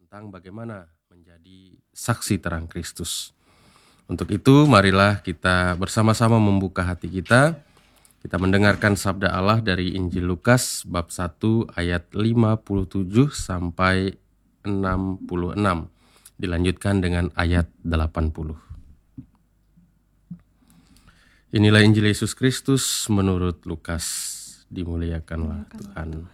tentang bagaimana menjadi saksi terang Kristus. Untuk itu, marilah kita bersama-sama membuka hati kita. Kita mendengarkan sabda Allah dari Injil Lukas bab 1 ayat 57 sampai 66. Dilanjutkan dengan ayat 80. Inilah Injil Yesus Kristus menurut Lukas. Dimuliakanlah Tuhan.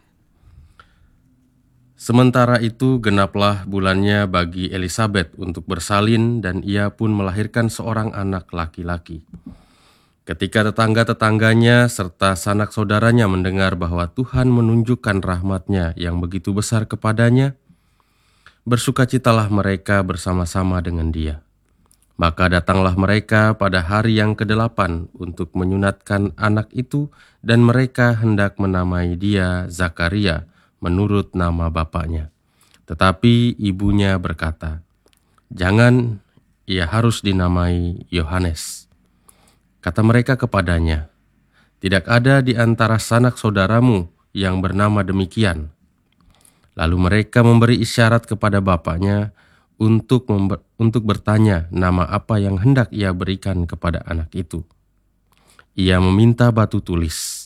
Sementara itu genaplah bulannya bagi Elisabet untuk bersalin dan ia pun melahirkan seorang anak laki-laki. Ketika tetangga-tetangganya serta sanak saudaranya mendengar bahwa Tuhan menunjukkan rahmat-Nya yang begitu besar kepadanya, bersukacitalah mereka bersama-sama dengan dia. Maka datanglah mereka pada hari yang ke-8 untuk menyunatkan anak itu, dan mereka hendak menamai dia Zakaria menurut nama bapaknya. Tetapi ibunya berkata, "Jangan, ia harus dinamai Yohanes." Kata mereka kepadanya, "Tidak ada di antara sanak saudaramu yang bernama demikian." Lalu mereka memberi isyarat kepada bapaknya untuk bertanya nama apa yang hendak ia berikan kepada anak itu. Ia meminta batu tulis.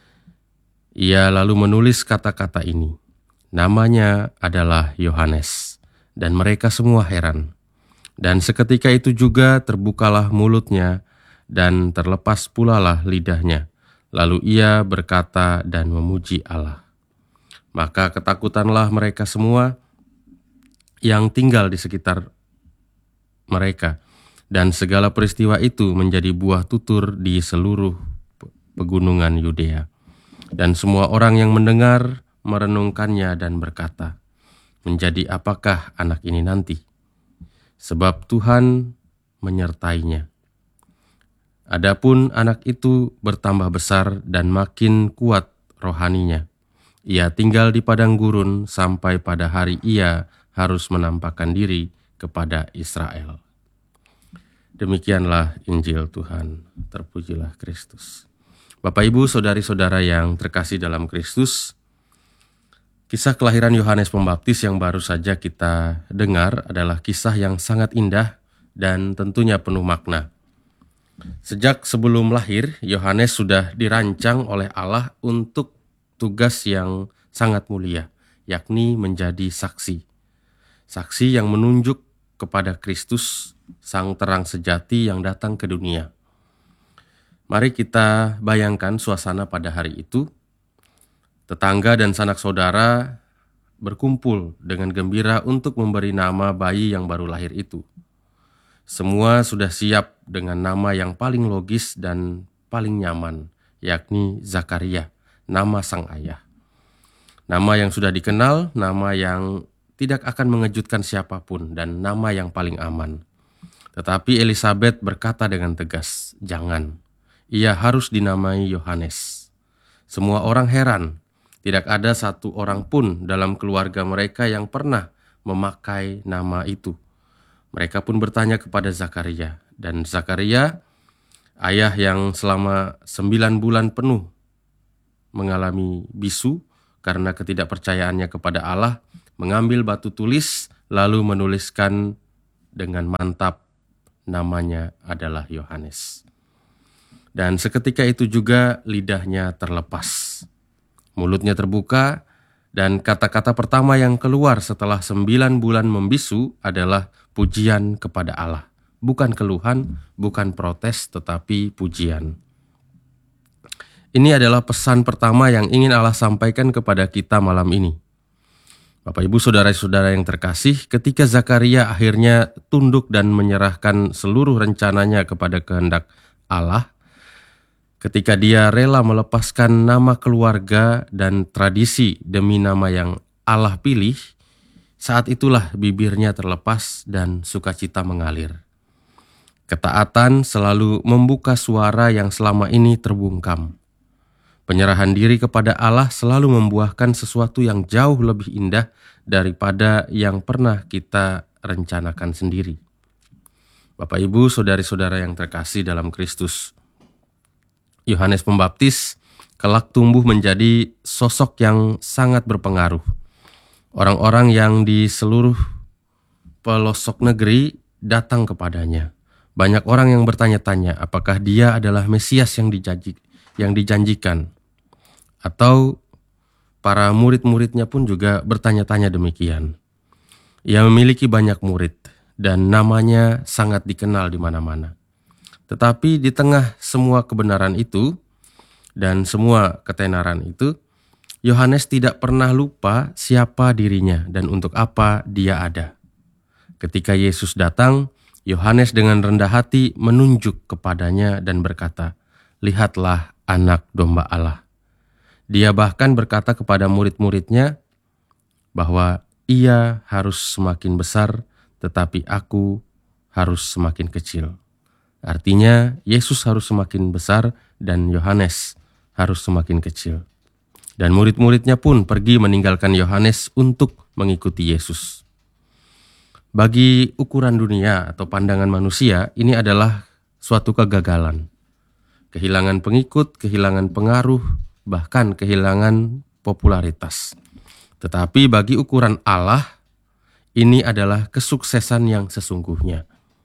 Ia lalu menulis kata-kata ini, "Namanya adalah Yohanes." Dan mereka semua heran. Dan seketika itu juga terbukalah mulutnya dan terlepas pulalah lidahnya. Lalu ia berkata dan memuji Allah. Maka ketakutanlah mereka semua yang tinggal di sekitar mereka, dan segala peristiwa itu menjadi buah tutur di seluruh pegunungan Yudea. Dan semua orang yang mendengar merenungkannya dan berkata, "Menjadi apakah anak ini nanti? Sebab Tuhan menyertainya." Adapun anak itu bertambah besar dan makin kuat rohaninya. Ia tinggal di padang gurun sampai pada hari ia harus menampakkan diri kepada Israel. Demikianlah Injil Tuhan. Terpujilah Kristus. Bapak, Ibu, saudari-saudara yang terkasih dalam Kristus, kisah kelahiran Yohanes Pembaptis yang baru saja kita dengar adalah kisah yang sangat indah dan tentunya penuh makna. Sejak sebelum lahir, Yohanes sudah dirancang oleh Allah untuk tugas yang sangat mulia, yakni menjadi saksi. Saksi yang menunjuk kepada Kristus, sang terang sejati yang datang ke dunia. Mari kita bayangkan suasana pada hari itu. Tetangga dan sanak saudara berkumpul dengan gembira untuk memberi nama bayi yang baru lahir itu. Semua sudah siap dengan nama yang paling logis dan paling nyaman, yakni Zakaria, nama sang ayah. Nama yang sudah dikenal, nama yang tidak akan mengejutkan siapapun, dan nama yang paling aman. Tetapi Elisabet berkata dengan tegas, "Jangan, ia harus dinamai Yohanes." Semua orang heran, tidak ada satu orang pun dalam keluarga mereka yang pernah memakai nama itu. Mereka pun bertanya kepada Zakaria, dan Zakaria, ayah yang selama 9 bulan penuh mengalami bisu karena ketidakpercayaannya kepada Allah, mengambil batu tulis lalu menuliskan dengan mantap, namanya adalah Yohanes. Dan seketika itu juga lidahnya terlepas. Mulutnya terbuka dan kata-kata pertama yang keluar setelah 9 bulan membisu adalah pujian kepada Allah. Bukan keluhan, bukan protes, tetapi pujian. Ini adalah pesan pertama yang ingin Allah sampaikan kepada kita malam ini. Bapak, Ibu, saudara-saudara yang terkasih, ketika Zakaria akhirnya tunduk dan menyerahkan seluruh rencananya kepada kehendak Allah, ketika dia rela melepaskan nama keluarga dan tradisi demi nama yang Allah pilih, saat itulah bibirnya terlepas dan sukacita mengalir. Ketaatan selalu membuka suara yang selama ini terbungkam. Penyerahan diri kepada Allah selalu membuahkan sesuatu yang jauh lebih indah daripada yang pernah kita rencanakan sendiri. Bapak, Ibu, saudari-saudara yang terkasih dalam Kristus, Yohanes Pembaptis kelak tumbuh menjadi sosok yang sangat berpengaruh. Orang-orang yang di seluruh pelosok negeri datang kepadanya. Banyak orang yang bertanya-tanya apakah dia adalah Mesias yang dijanjikan. Atau para murid-muridnya pun juga bertanya-tanya demikian. Ia memiliki banyak murid dan namanya sangat dikenal di mana-mana. Tetapi di tengah semua kebenaran itu dan semua ketenaran itu, Yohanes tidak pernah lupa siapa dirinya dan untuk apa dia ada. Ketika Yesus datang, Yohanes dengan rendah hati menunjuk kepadanya dan berkata, "Lihatlah anak domba Allah." Dia bahkan berkata kepada murid-muridnya bahwa ia harus semakin besar, tetapi aku harus semakin kecil. Artinya, Yesus harus semakin besar dan Yohanes harus semakin kecil. Dan murid-muridnya pun pergi meninggalkan Yohanes untuk mengikuti Yesus. Bagi ukuran dunia atau pandangan manusia, ini adalah suatu kegagalan. Kehilangan pengikut, kehilangan pengaruh, bahkan kehilangan popularitas. Tetapi bagi ukuran Allah, ini adalah kesuksesan yang sesungguhnya.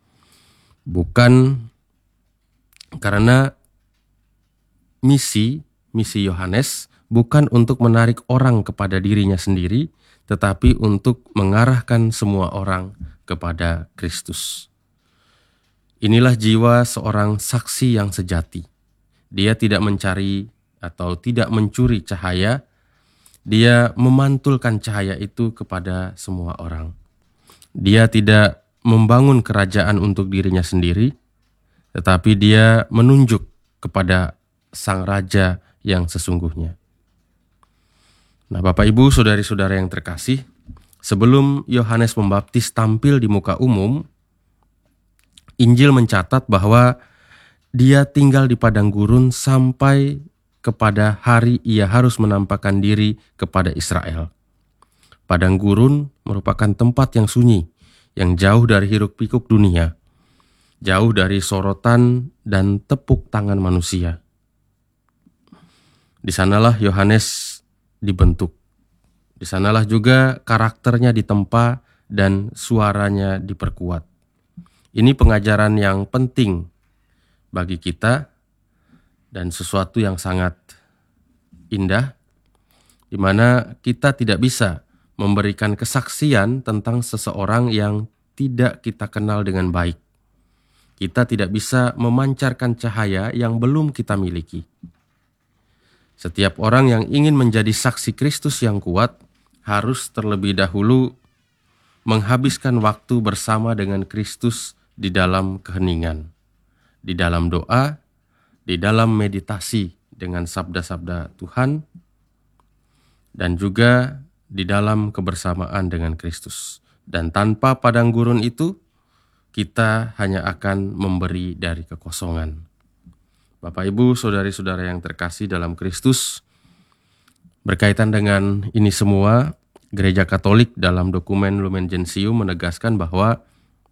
Bukan karena misi Yohanes bukan untuk menarik orang kepada dirinya sendiri, tetapi untuk mengarahkan semua orang kepada Kristus. Inilah jiwa seorang saksi yang sejati. Dia tidak mencari atau tidak mencuri cahaya, dia memantulkan cahaya itu kepada semua orang. Dia tidak membangun kerajaan untuk dirinya sendiri, tetapi dia menunjuk kepada Sang Raja yang sesungguhnya. Nah, Bapak Ibu, saudari-saudara yang terkasih, sebelum Yohanes Pembaptis tampil di muka umum, Injil mencatat bahwa dia tinggal di padang gurun sampai kepada hari ia harus menampakkan diri kepada Israel. Padang gurun merupakan tempat yang sunyi, yang jauh dari hiruk-pikuk dunia, jauh dari sorotan dan tepuk tangan manusia. Di sanalah Yohanes dibentuk. Di sanalah juga karakternya ditempa dan suaranya diperkuat. Ini pengajaran yang penting bagi kita dan sesuatu yang sangat indah, di mana kita tidak bisa memberikan kesaksian tentang seseorang yang tidak kita kenal dengan baik. Kita tidak bisa memancarkan cahaya yang belum kita miliki. Setiap orang yang ingin menjadi saksi Kristus yang kuat harus terlebih dahulu menghabiskan waktu bersama dengan Kristus di dalam keheningan, di dalam doa, di dalam meditasi dengan sabda-sabda Tuhan, dan juga di dalam kebersamaan dengan Kristus. Dan tanpa padang gurun itu, kita hanya akan memberi dari kekosongan. Bapak, Ibu, saudari-saudara yang terkasih dalam Kristus, berkaitan dengan ini semua, Gereja Katolik dalam dokumen Lumen Gentium menegaskan bahwa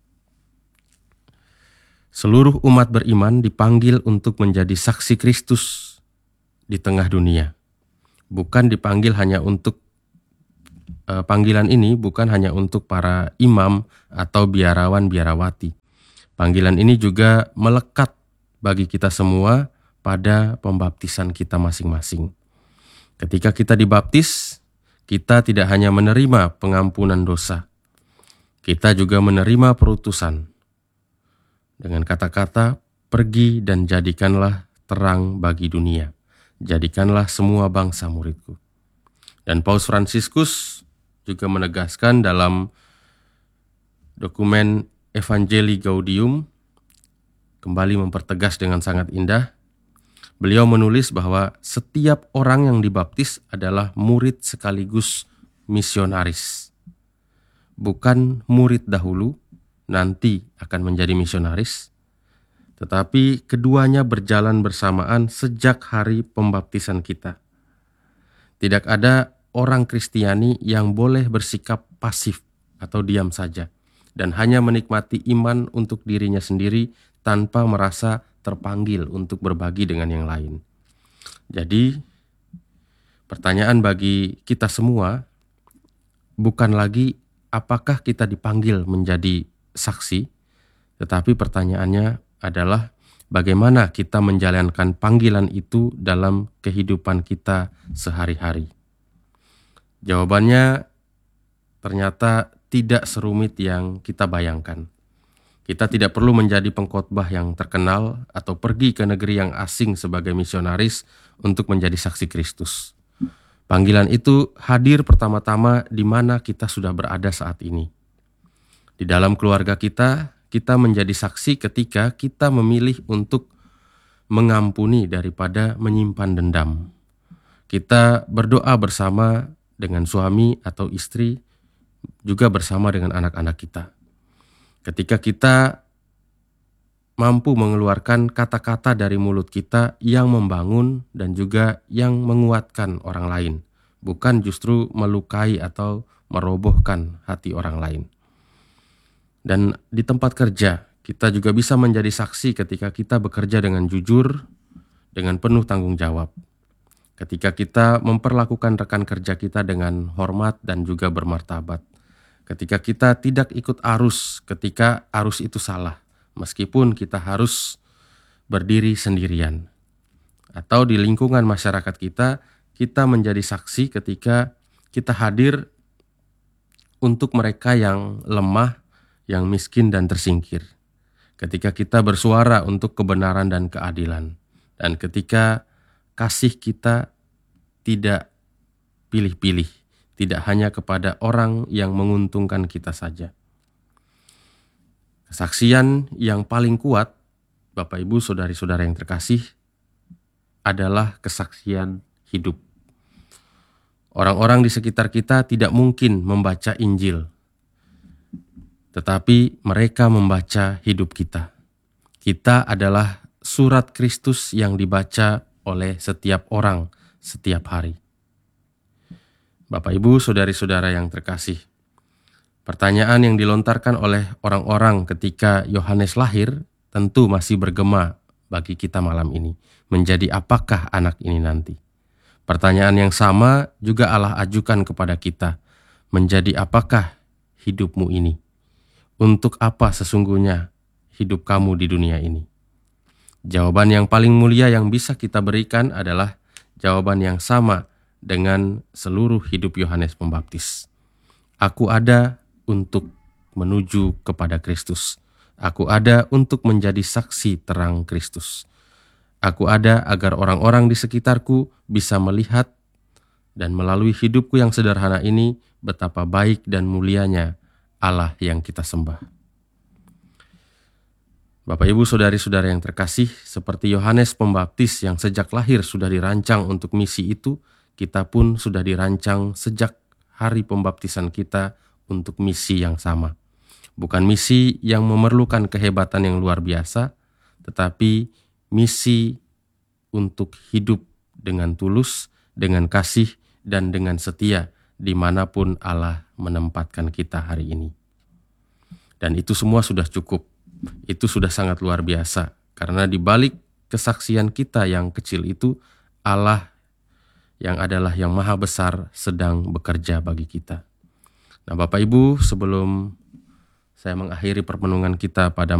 seluruh umat beriman dipanggil untuk menjadi saksi Kristus di tengah dunia. Bukan dipanggil hanya untuk panggilan ini bukan hanya untuk para imam atau biarawan-biarawati. Panggilan ini juga melekat bagi kita semua pada pembaptisan kita masing-masing. Ketika kita dibaptis, kita tidak hanya menerima pengampunan dosa, kita juga menerima perutusan. Dengan kata-kata, pergi dan jadikanlah terang bagi dunia. Jadikanlah semua bangsa muridku. Dan Paus Fransiskus juga menegaskan dalam dokumen Evangelii Gaudium, kembali mempertegas dengan sangat indah. Beliau menulis bahwa setiap orang yang dibaptis adalah murid sekaligus misionaris. Bukan murid dahulu, nanti akan menjadi misionaris, tetapi keduanya berjalan bersamaan sejak hari pembaptisan kita. Tidak ada orang Kristiani yang boleh bersikap pasif atau diam saja dan hanya menikmati iman untuk dirinya sendiri tanpa merasa terpanggil untuk berbagi dengan yang lain. Jadi, pertanyaan bagi kita semua bukan lagi apakah kita dipanggil menjadi saksi, tetapi pertanyaannya adalah bagaimana kita menjalankan panggilan itu dalam kehidupan kita sehari-hari. Jawabannya ternyata tidak serumit yang kita bayangkan. Kita tidak perlu menjadi pengkhotbah yang terkenal atau pergi ke negeri yang asing sebagai misionaris untuk menjadi saksi Kristus. Panggilan itu hadir pertama-tama di mana kita sudah berada saat ini. Di dalam keluarga kita menjadi saksi ketika kita memilih untuk mengampuni daripada menyimpan dendam. Kita berdoa bersama dengan suami atau istri, juga bersama dengan anak-anak kita. Ketika kita mampu mengeluarkan kata-kata dari mulut kita yang membangun dan juga yang menguatkan orang lain, bukan justru melukai atau merobohkan hati orang lain. Dan di tempat kerja, kita juga bisa menjadi saksi ketika kita bekerja dengan jujur, dengan penuh tanggung jawab. Ketika kita memperlakukan rekan kerja kita dengan hormat dan juga bermartabat. Ketika kita tidak ikut arus ketika arus itu salah, meskipun kita harus berdiri sendirian. Atau di lingkungan masyarakat kita menjadi saksi ketika kita hadir untuk mereka yang lemah, yang miskin dan tersingkir. Ketika kita bersuara untuk kebenaran dan keadilan. Dan ketika kasih kita tidak pilih-pilih, tidak hanya kepada orang yang menguntungkan kita saja. Kesaksian yang paling kuat, Bapak Ibu, saudari-saudara yang terkasih, adalah kesaksian hidup. Orang-orang di sekitar kita tidak mungkin membaca Injil, tetapi mereka membaca hidup kita. Kita adalah surat Kristus yang dibaca oleh setiap orang setiap hari. Bapak Ibu, saudari-saudara yang terkasih, pertanyaan yang dilontarkan oleh orang-orang ketika Yohanes lahir tentu masih bergema bagi kita malam ini. Menjadi apakah anak ini nanti? Pertanyaan yang sama juga Allah ajukan kepada kita. Menjadi apakah hidupmu ini? Untuk apa sesungguhnya hidup kamu di dunia ini? Jawaban yang paling mulia yang bisa kita berikan adalah jawaban yang sama dengan seluruh hidup Yohanes Pembaptis. Aku ada untuk menuju kepada Kristus. Aku ada untuk menjadi saksi terang Kristus. Aku ada agar orang-orang di sekitarku bisa melihat dan melalui hidupku yang sederhana ini betapa baik dan mulianya Allah yang kita sembah. Bapak Ibu saudari-saudara yang terkasih, seperti Yohanes Pembaptis yang sejak lahir sudah dirancang untuk misi itu, kita pun sudah dirancang sejak hari pembaptisan kita untuk misi yang sama. Bukan misi yang memerlukan kehebatan yang luar biasa, tetapi misi untuk hidup dengan tulus, dengan kasih, dan dengan setia dimanapun Allah menempatkan kita hari ini. Dan itu semua sudah cukup. Itu sudah sangat luar biasa. Karena di balik kesaksian kita yang kecil itu, Allah yang adalah yang maha besar sedang bekerja bagi kita. Nah Bapak Ibu, sebelum saya mengakhiri permenungan kita pada